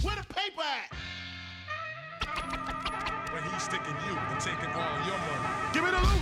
Where the paper at? When he's sticking you and taking all your money. Give me the